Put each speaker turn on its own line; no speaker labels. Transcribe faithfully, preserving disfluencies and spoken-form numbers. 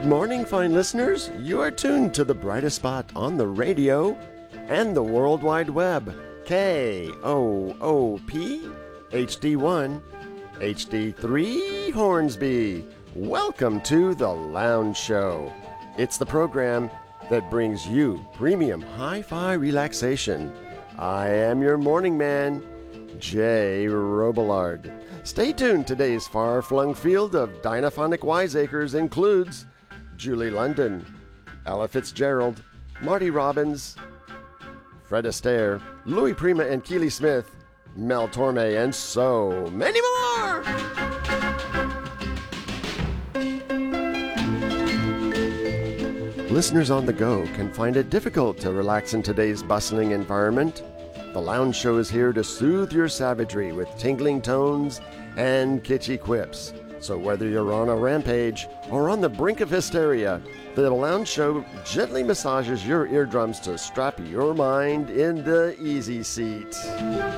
Good morning, fine listeners. You are tuned to the brightest spot on the radio and the World Wide Web. K O O P, H D one, H D three, Hornsby. Welcome to The Lounge Show. It's the program that brings you premium hi-fi relaxation. I am your morning man, Jay Robillard. Stay tuned. Today's far-flung field of Dynaphonic wiseacres includes Julie London, Ella Fitzgerald, Marty Robbins, Fred Astaire, Louis Prima and Keely Smith, Mel Torme, and so many more! Listeners on the go can find it difficult to relax in today's bustling environment. The Lounge Show is here to soothe your savagery with tingling tones and kitschy quips. So whether you're on a rampage or on the brink of hysteria, the Lounge Show gently massages your eardrums to strap your mind in the easy seat.